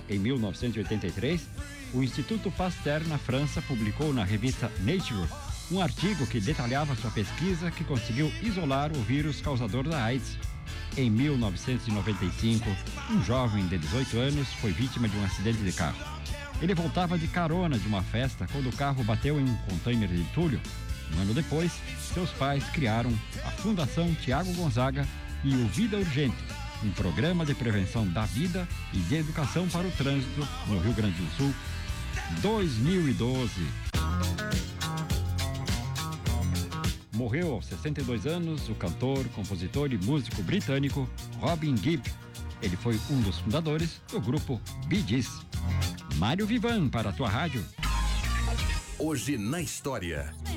Em 1983, o Instituto Pasteur, na França, publicou na revista Nature um artigo que detalhava sua pesquisa que conseguiu isolar o vírus causador da AIDS. Em 1995, um jovem de 18 anos foi vítima de um acidente de carro. Ele voltava de carona de uma festa quando o carro bateu em um container de entulho. Um ano depois, seus pais criaram a Fundação Tiago Gonzaga e o Vida Urgente, um programa de prevenção da vida e de educação para o trânsito no Rio Grande do Sul. 2012. Morreu aos 62 anos o cantor, compositor e músico britânico Robin Gibb. Ele foi um dos fundadores do grupo Bee Gees. Mário Vivan para a tua rádio. Hoje na história.